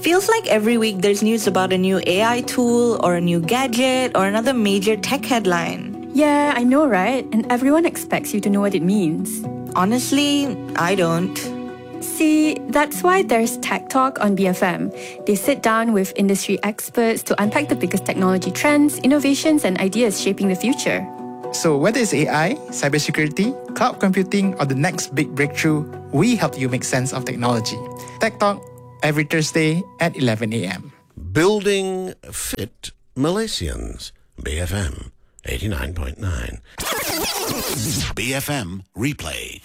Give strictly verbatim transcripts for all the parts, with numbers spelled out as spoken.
feels like every week there's news about a new A I tool or a new gadget or another major tech headline. Yeah, I know, right? And everyone expects you to know what it means. Honestly, I don't. See, that's why there's Tech Talk on B F M. They sit down with industry experts to unpack the biggest technology trends, innovations, and ideas shaping the future. So whether it's A I, cybersecurity, cloud computing, or the next big breakthrough, we help you make sense of technology. Tech Talk every Thursday at eleven a.m. Building Fit Malaysians. B F M eighty-nine point nine. B F M Replay.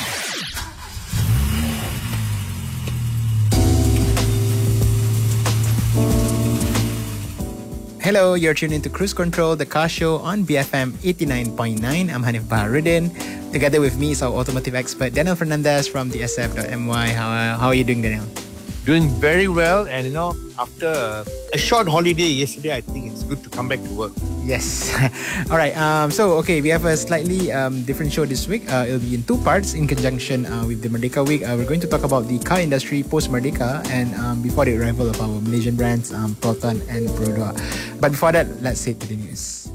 Hello, you're tuned into Cruise Control, the car show on B F M eighty-nine point nine. I'm Hanif Baharudin. Together with me is our automotive expert, Daniel Fernandez from the S F dot M Y. How, how are you doing, Daniel? Doing very well. And, you know, after a, a short holiday yesterday, I think it's good to come back to work. Yes. All right. Um, so, okay, we have a slightly um, different show this week. Uh, it'll be in two parts in conjunction uh, with the Merdeka Week. Uh, we're going to talk about the car industry post-Merdeka and um, before the arrival of our Malaysian brands, um, Proton and Perodua. But before that, let's head to the news.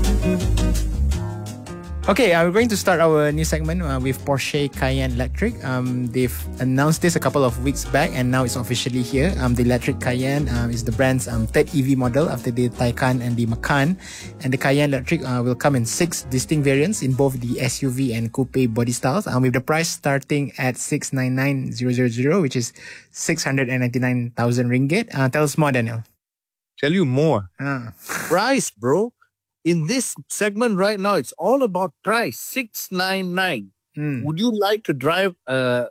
Okay, uh, we're going to start our new segment uh, with Porsche Cayenne Electric. Um, they've announced this a couple of weeks back and now it's officially here. Um, the Electric Cayenne um, is the brand's um, third E V model after the Taycan and the Macan. And the Cayenne Electric uh, will come in six distinct variants in both the S U V and coupe body styles, um, with the price starting at six hundred ninety-nine thousand, which is six hundred ninety-nine thousand ringgit. Uh, tell us more, Daniel. Tell you more. Ah. Price, bro. In this segment right now, it's all about price. six hundred ninety-nine. Mm. Would you like to drive a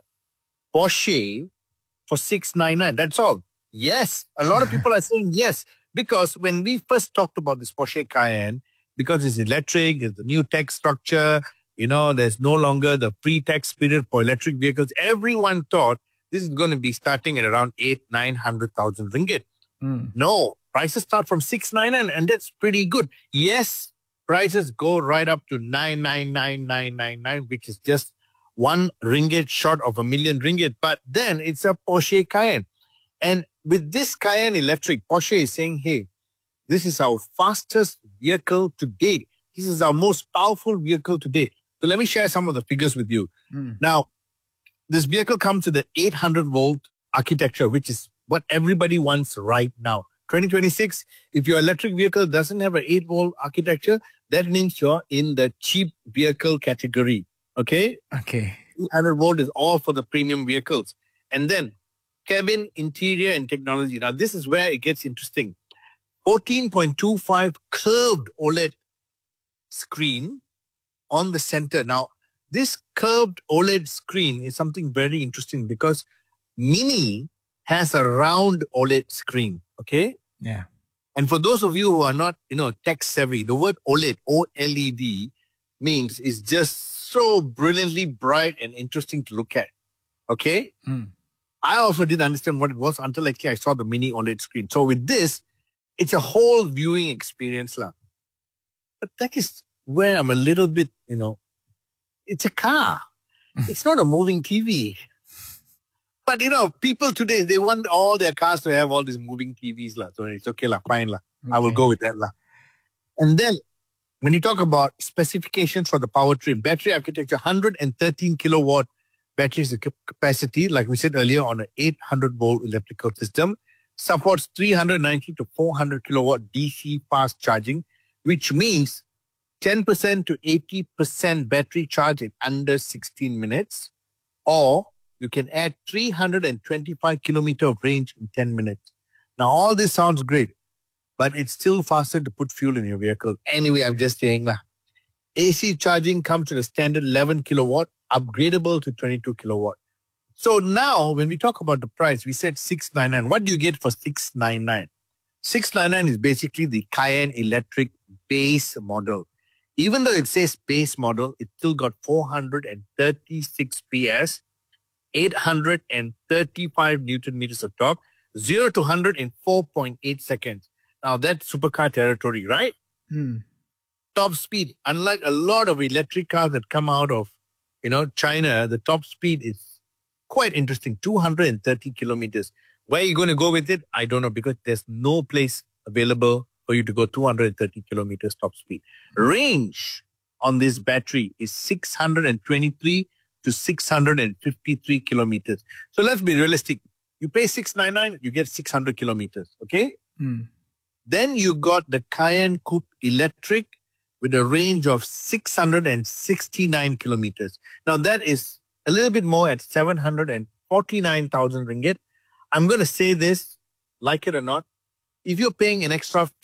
Porsche for six hundred ninety-nine? That's all. Yes. A lot of people are saying yes. Because when we first talked about this Porsche Cayenne, because it's electric, it's a new tax structure, you know, there's no longer the pre-tax period for electric vehicles. Everyone thought this is going to be starting at around eight, nine hundred thousand ringgit. Mm. No. Prices start from six hundred ninety-nine and that's pretty good. Yes, prices go right up to nine hundred ninety-nine thousand nine hundred ninety-nine, which is just one ringgit short of a million ringgit. But then it's a Porsche Cayenne. And with this Cayenne Electric, Porsche is saying, hey, this is our fastest vehicle to date. This is our most powerful vehicle to date. So let me share some of the figures with you. Mm. Now, this vehicle comes with the eight hundred volt architecture, which is what everybody wants right now. twenty twenty-six, if your electric vehicle doesn't have an eight volt architecture, that means you're in the cheap vehicle category. Okay? Okay. eight hundred volt is all for the premium vehicles. And then cabin, interior, and technology. Now, this is where it gets interesting. fourteen point two five curved OLED screen on the center. Now, this curved OLED screen is something very interesting because Mini has a round OLED screen. Okay? Yeah. And for those of you who are not, you know, tech savvy, the word OLED, O L E D, means is just so brilliantly bright and interesting to look at. Okay? Mm. I also didn't understand what it was until actually I saw the mini OLED screen. So with this, it's a whole viewing experience. La. But that is where I'm a little bit, you know, it's a car. It's not a moving T V. But, you know, people today, they want all their cars to have all these moving T Vs. La. So it's okay, la, fine. La. Okay. I will go with that. La. And then, when you talk about specifications for the powertrain, battery architecture, one hundred thirteen kilowatt battery capacity, like we said earlier, on an eight hundred volt electrical system, supports three hundred ninety to four hundred kilowatt D C fast charging, which means ten percent to eighty percent battery charge in under sixteen minutes, or you can add three hundred twenty-five kilometer of range in ten minutes. Now, all this sounds great, but it's still faster to put fuel in your vehicle. Anyway, I'm just saying that. A C charging comes with a standard eleven kilowatt, upgradable to twenty-two kilowatt. So now, when we talk about the price, we said six hundred ninety-nine. What do you get for six hundred ninety-nine? six hundred ninety-nine is basically the Cayenne Electric base model. Even though it says base model, it still got four hundred thirty-six P S, eight hundred thirty-five Newton meters of torque, zero to one hundred in four point eight seconds. Now that's supercar territory, right? Hmm. Top speed. Unlike a lot of electric cars that come out of, you know, China, the top speed is quite interesting, two hundred thirty kilometers, Where are you going to go with it? I don't know, because there's no place available for you to go two hundred thirty kilometers top speed. Range on this battery is six hundred twenty-three to six hundred fifty-three kilometers. So let's be realistic. You pay six hundred ninety-nine, you get six hundred kilometers, okay? Mm. Then you got the Cayenne Coupe Electric with a range of six hundred sixty-nine kilometers. Now that is a little bit more at seven hundred forty-nine thousand ringgit. I'm going to say this, like it or not, if you're paying an extra